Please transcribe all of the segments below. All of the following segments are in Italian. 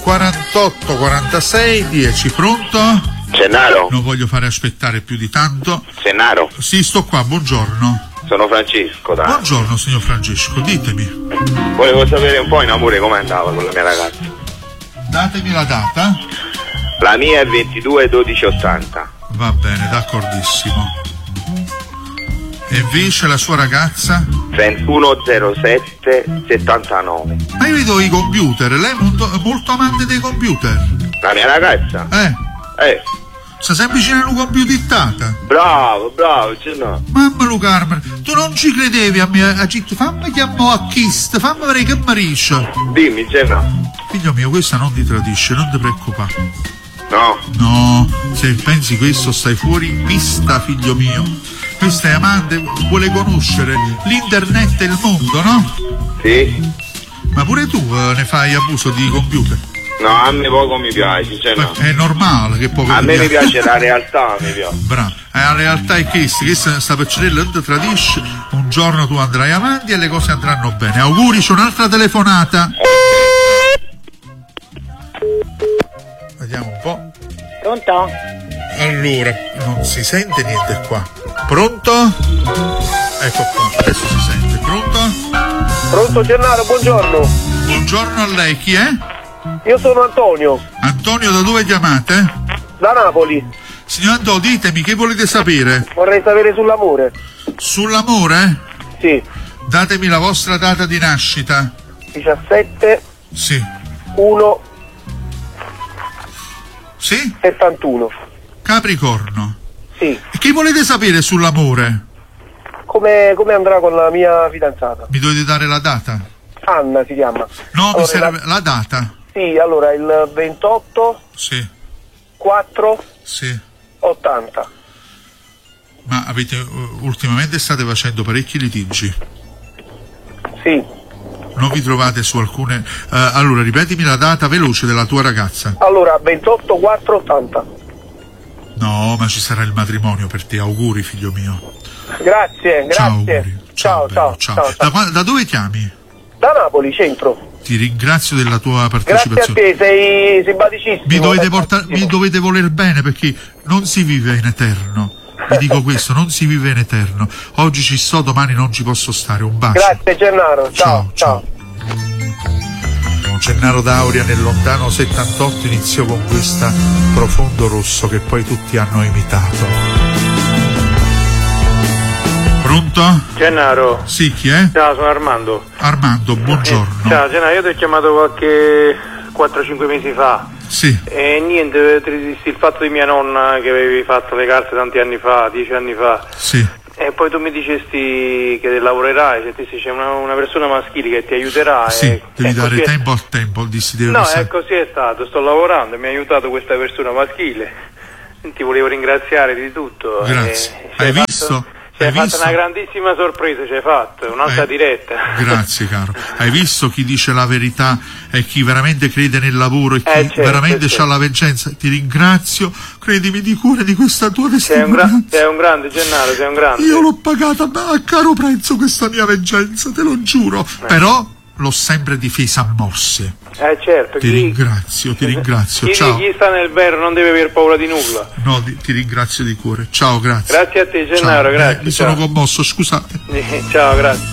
48 46 10, pronto? Gennaro? Non voglio fare aspettare più di tanto. Gennaro? Sì, sto qua, buongiorno. Sono Francesco, dai. Buongiorno signor Francesco, ditemi. Volevo sapere un po' in amore come andava con la mia ragazza. Datemi la data. La mia è 22/12/80. Va bene, d'accordissimo. E invece la sua ragazza? 31/07/79. Ma io vedo i computer, lei è molto amante dei computer. La mia ragazza? Sta sempre vicino a una computettata. Bravo, Gennaro. Mamma Lucarmen, tu non ci credevi a me, fammi chiamare a Kist, fammi vedere che mi riesce. Dimmi, Gennaro. Figlio mio, questa non ti tradisce, non ti preoccupare. No. No, se pensi questo stai fuori pista, figlio mio. Questa è amante, vuole conoscere l'internet e il mondo, no? Sì. Ma pure tu ne fai abuso di computer? No, a me poco mi piace, Gennaro. È normale che poco a me mi piace la realtà, mi piace. Bravo. La realtà è che sta peccerella non ti tradisce, un giorno tu andrai avanti e le cose andranno bene. Auguri, c'è un'altra telefonata. Vediamo un po'. Pronto? Allora, non si sente niente qua. Pronto? Ecco qua, adesso si sente. Pronto? Pronto Gennaro, buongiorno. Buongiorno a lei, chi è? Io sono Antonio. Antonio, da dove chiamate? Da Napoli. Signor Antonio, ditemi, che volete sapere? Vorrei sapere sull'amore. Sull'amore? Sì. Datemi la vostra data di nascita. 17 Sì. 1 Sì? 71. Capricorno. Sì. E che volete sapere sull'amore? Come andrà con la mia fidanzata? Mi dovete dare la data? Anna si chiama. No, allora, mi serve la data. Sì, allora il 28 Sì. 4 Sì. 80. Ma ultimamente state facendo parecchi litigi? Sì. Non vi trovate su alcune... allora, ripetimi la data veloce della tua ragazza. Allora, 28 4 80. No, ma ci sarà il matrimonio per te. Auguri, figlio mio. Grazie. Ciao, auguri. Ciao. Da dove chiami? Da Napoli, centro. Ti ringrazio della tua partecipazione. Grazie a te, sei simpaticissimo. Mi dovete voler bene, perché non si vive in eterno. Vi dico questo, non si vive in eterno. Oggi ci sto, domani non ci posso stare. Un bacio. Grazie Gennaro, ciao. Gennaro D'Auria nel lontano 78 iniziò con questa Profondo Rosso che poi tutti hanno imitato. Pronto? Gennaro. Sì, chi è? Ciao, sono Armando. Armando, buongiorno. Ciao Gennaro, io ti ho chiamato qualche 4-5 mesi fa. Sì. E niente, ti dissi il fatto di mia nonna che avevi fatto le carte tanti anni fa, 10 anni fa. Sì. E poi tu mi dicesti che lavorerai, cioè c'è una persona maschile che ti aiuterà. Sì, devi dare tempo al tempo, dissi deve No, passare. così è stato, sto lavorando e mi ha aiutato questa persona maschile. Ti volevo ringraziare di tutto. Grazie. Hai visto? Ci hai fatto una grandissima sorpresa, ci hai fatto, un'altra diretta. Grazie caro. Hai visto chi dice la verità e chi veramente crede nel lavoro e chi veramente ha la vengeza? Ti ringrazio, credimi di cuore di questa tua testimonianza. Sei un grande Gennaro, sei un grande. Io l'ho pagata a caro prezzo questa mia vengeza, te lo giuro. Però l'ho sempre difesa a morse. Certo. Ti ringrazio. Ciao. Chi sta nel vero non deve aver paura di nulla. No, ti ringrazio di cuore. Ciao, grazie. Grazie a te Gennaro, ciao. grazie. Mi sono commosso, scusate. Ciao, grazie.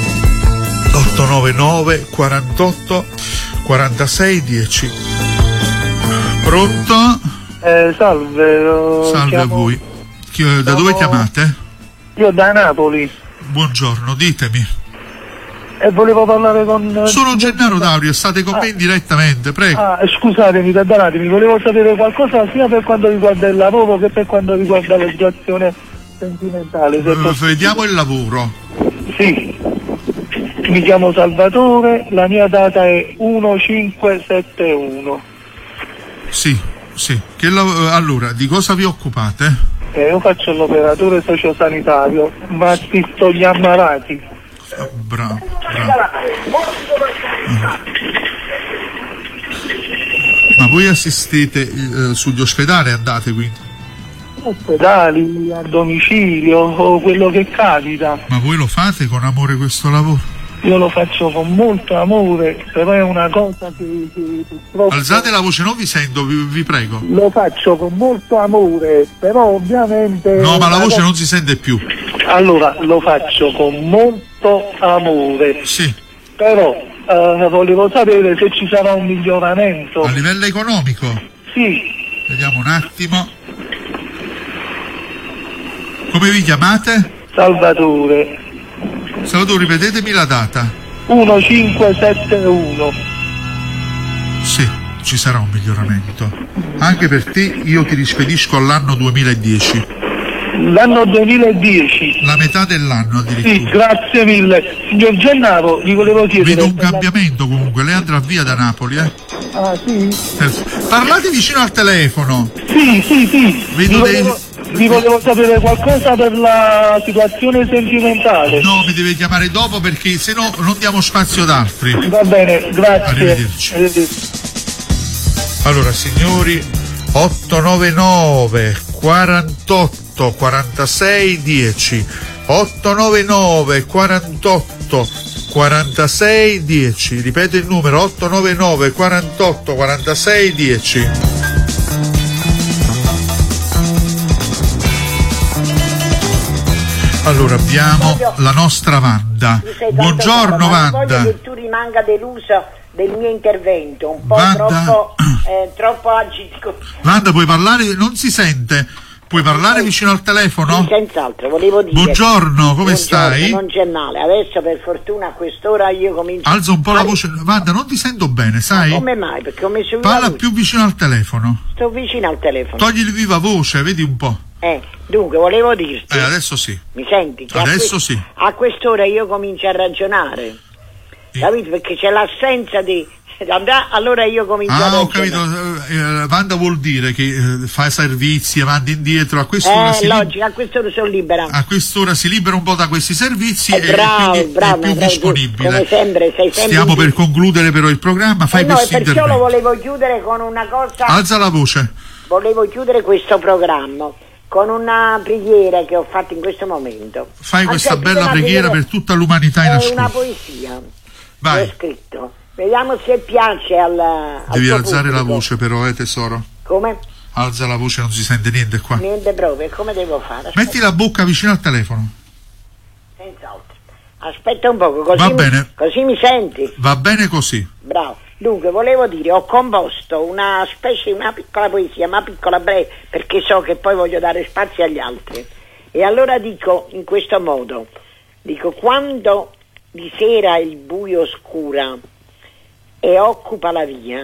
899 48 46 10. Pronto? Salve. Salve a voi. Da dove chiamate? Io da Napoli. Buongiorno, ditemi. E volevo parlare con... Sono Gennaro D'Auria, state con me direttamente, prego. Scusatemi, perdonatemi, volevo sapere qualcosa sia per quanto riguarda il lavoro che per quanto riguarda la situazione sentimentale. Vediamo il lavoro. Sì. Mi chiamo Salvatore, la mia data è 1571. Sì. Allora, di cosa vi occupate? Io faccio l'operatore sociosanitario, Battisto gli Ammarati. Bravo. Ma voi assistete sugli ospedali, andate quindi? Ospedali, a domicilio o quello che capita. Ma voi lo fate con amore questo lavoro? io lo faccio con molto amore, però è una cosa che purtroppo... Alzate la voce, non vi sento, vi prego. Lo faccio con molto amore, però ovviamente... No, ma la voce non si sente più. Allora, lo faccio con molto amore. Sì. Però volevo sapere se ci sarà un miglioramento. A livello economico? Sì. Vediamo un attimo. Come vi chiamate? Salvatore. Salvatore, ripetemi la data. 1571. Sì, ci sarà un miglioramento. Anche per te io ti rispedisco all'anno 2010. L'anno 2010. La metà dell'anno addirittura. Sì, grazie mille. Signor Gennaro, vi volevo chiedere... Vedo un cambiamento comunque, lei andrà via da Napoli, eh? Ah, sì? Parlate vicino al telefono. Sì. Vedo Vi volevo sapere qualcosa per la situazione sentimentale. No, mi deve chiamare dopo perché se no non diamo spazio ad altri. Va bene, grazie. Arrivederci. Arrivederci. Allora, signori, 899 48 46 10 899 48 46 10. Ripeto il numero: 899 48 46 10. Allora abbiamo la nostra Wanda. Buongiorno Wanda. Voglio che tu rimanga delusa del mio intervento, un po' Wanda... troppo agito. Wanda, puoi parlare? Non si sente. Puoi parlare vicino al telefono? Senz'altro, volevo dire. Buongiorno, come stai? Non c'è male, adesso per fortuna a quest'ora io comincio. Alza un po' la voce. Wanda, non ti sento bene, sai? Ma come mai? Perché ho messo Parla più vicino al telefono. Sto vicino al telefono. Togli il viva voce, vedi un po'. Dunque, volevo dirti. Adesso sì. Mi senti? Che adesso sì. A quest'ora io comincio a ragionare. Capito? Perché c'è l'assenza di... Allora io comincio a ragionare. Ho capito. Wanda vuol dire che fa servizi avanti e indietro. A quest'ora logico, a quest'ora sono libera. A quest'ora si libera un po' da questi servizi bravo, e è più disponibile. Come sempre, sei sempre Stiamo per concludere però il programma. Fai questo intervento. Perciò lo volevo chiudere con una cosa. Alza la voce. Volevo chiudere questo programma con una preghiera che ho fatto in questo momento. Fai questa bella preghiera per tutta l'umanità in ascolto. È una poesia. Vai. L'ho scritto. Vediamo se piace al Devi alzare pubblico. la voce però, tesoro. Come? Alza la voce, non si sente niente qua. Niente proprio, come devo fare? Aspetta. Metti la bocca vicino al telefono. Senz'altro. Aspetta un poco, così, Va bene. Così mi senti? Va bene così. Bravo. Dunque, volevo dire, ho composto una piccola poesia, ma piccola breve, perché so che poi voglio dare spazio agli altri. E allora dico in questo modo, quando di sera il buio oscura e occupa la via,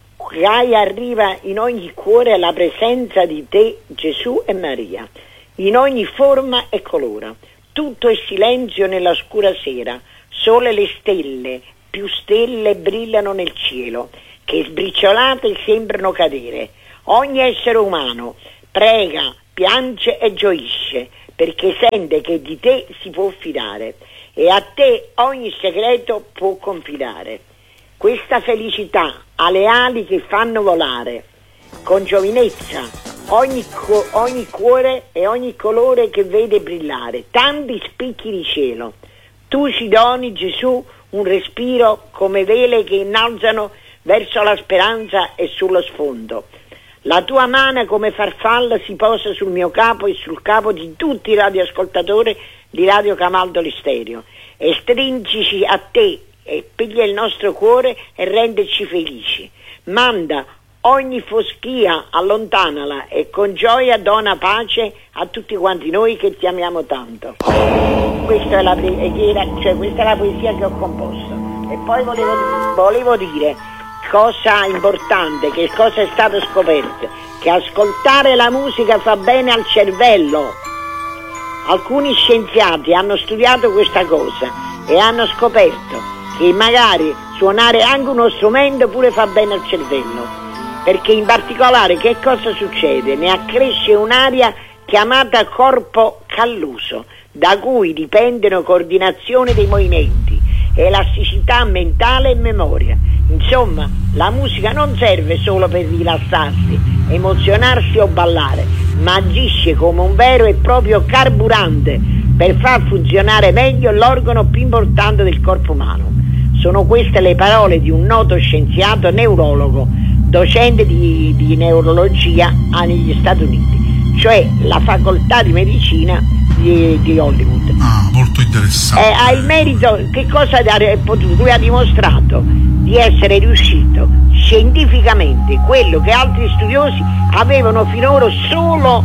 arriva in ogni cuore la presenza di te, Gesù e Maria, in ogni forma e colore. Tutto è silenzio nella scura sera, sole le stelle, più stelle brillano nel cielo, che sbriciolate sembrano cadere. Ogni essere umano prega, piange e gioisce, perché sente che di te si può fidare e a te ogni segreto può confidare. Questa felicità ha le ali che fanno volare, con giovinezza, ogni cuore e ogni colore che vede brillare, tanti spicchi di cielo. Tu ci doni, Gesù, un respiro come vele che innalzano verso la speranza e sullo sfondo. La tua mano come farfalla si posa sul mio capo e sul capo di tutti i radioascoltatori di Radio Camaldoli Stereo e stringici a te e piglia il nostro cuore e renderci felici. Manda ogni foschia, allontanala e con gioia dona pace a tutti quanti noi che ti amiamo tanto. Questa è la preghiera, cioè questa è la poesia che ho composto. E poi volevo dire cosa importante, che cosa è stato scoperto, che ascoltare la musica fa bene al cervello. Alcuni scienziati hanno studiato questa cosa e hanno scoperto che magari suonare anche uno strumento pure fa bene al cervello, perché in particolare che cosa succede? Ne accresce un'area chiamata corpo calluso, da cui dipendono coordinazione dei movimenti, elasticità mentale e memoria. Insomma, la musica non serve solo per rilassarsi, emozionarsi o ballare, ma agisce come un vero e proprio carburante per far funzionare meglio l'organo più importante del corpo umano. Sono queste le parole di un noto scienziato neurologo, docente di neurologia negli Stati Uniti, cioè la facoltà di medicina di Hollywood. Molto interessante. Ha il merito, che cosa ha potuto? Lui ha dimostrato di essere riuscito scientificamente quello che altri studiosi avevano finora solo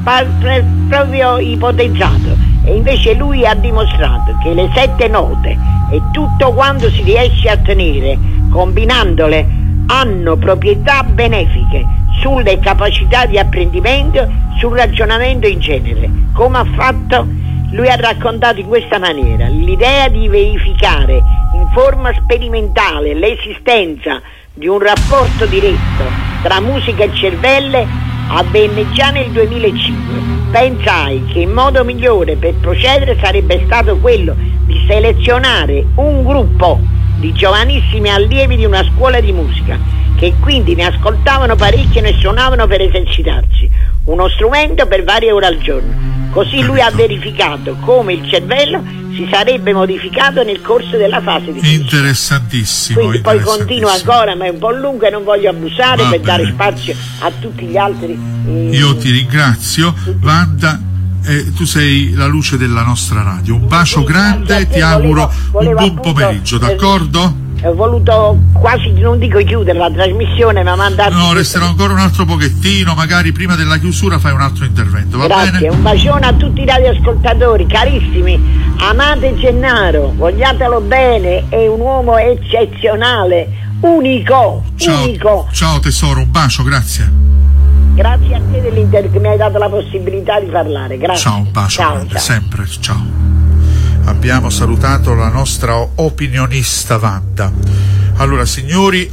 proprio ipotizzato, e invece lui ha dimostrato che le 7 note e tutto quanto si riesce a tenere combinandole hanno proprietà benefiche sulle capacità di apprendimento, sul ragionamento in genere. Come ha fatto? Lui ha raccontato in questa maniera: l'idea di verificare in forma sperimentale l'esistenza di un rapporto diretto tra musica e cervelle avvenne già nel 2005. Pensai che il modo migliore per procedere sarebbe stato quello di selezionare un gruppo di giovanissimi allievi di una scuola di musica, che quindi ne ascoltavano parecchio e ne suonavano per esercitarsi uno strumento per varie ore al giorno. Così lui ha verificato come il cervello si sarebbe modificato nel corso della fase di crescita. Interessantissimo. Quindi poi continua ancora, ma è un po' lungo e non voglio abusare per dare spazio a tutti gli altri. Io ti ringrazio, Wanda. Tu sei la luce della nostra radio. Un bacio grande e ti auguro un buon pomeriggio, d'accordo? Ho voluto quasi, non dico chiudere la trasmissione, ma mandarti... No, resterò ancora un altro pochettino, magari prima della chiusura fai un altro intervento, va bene? Grazie, un bacione a tutti i radioascoltatori, carissimi, amate Gennaro, vogliatelo bene, è un uomo eccezionale, unico. Ciao tesoro, un bacio, grazie. Grazie a te che mi hai dato la possibilità di parlare, grazie. Ciao, un bacio grande, sempre, ciao. Abbiamo salutato la nostra opinionista Wanda. Allora signori,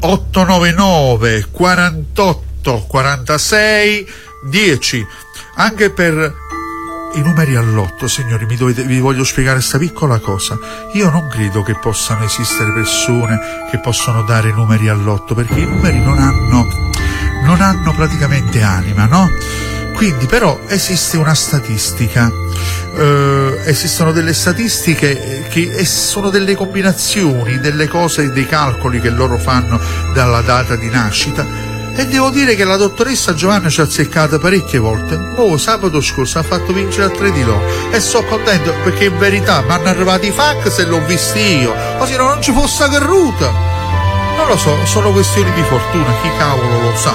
899 48 46 10, anche per i numeri all'otto, signori, vi voglio spiegare questa piccola cosa. Io non credo che possano esistere persone che possono dare numeri all'otto, perché i numeri non hanno praticamente anima, no? Quindi però esiste una statistica, esistono delle statistiche che sono delle combinazioni delle cose, dei calcoli che loro fanno dalla data di nascita, e devo dire che la dottoressa Giovanna ci ha azzeccata parecchie volte. Sabato scorso ha fatto vincere a 3 di loro e sono contento, perché in verità mi hanno arrivati i fax e l'ho visti io, così non ci fosse carruta. Non lo so, sono questioni di fortuna, chi cavolo lo sa.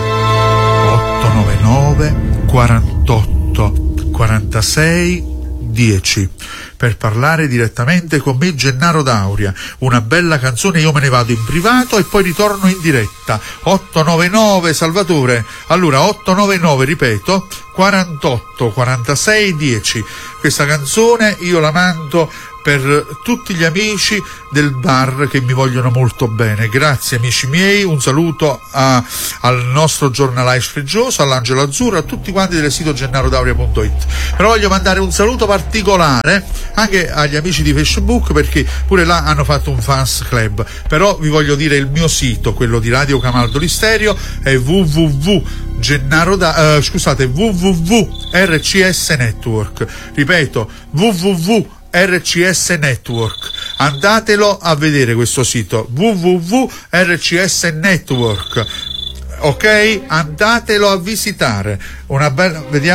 899 48 46 10 per parlare direttamente con me, Gennaro D'Auria. Una bella canzone, io me ne vado in privato e poi ritorno in diretta. 899 Salvatore, allora 899, ripeto, 48 46 10. Questa canzone io la mando per tutti gli amici del bar che mi vogliono molto bene. Grazie amici miei, un saluto al nostro giornalaio sfreggioso, all'Angelo Azzurro, a tutti quanti del sito gennarodauria.it. Però voglio mandare un saluto particolare anche agli amici di Facebook, perché pure là hanno fatto un fans club. Però vi voglio dire il mio sito, quello di Radio Camaldoli Stereo, è www.RCS Network. Ripeto, www.RCS Network. Andatelo a vedere questo sito, www.RCS Network. Ok? Andatelo a visitare. Vediamo.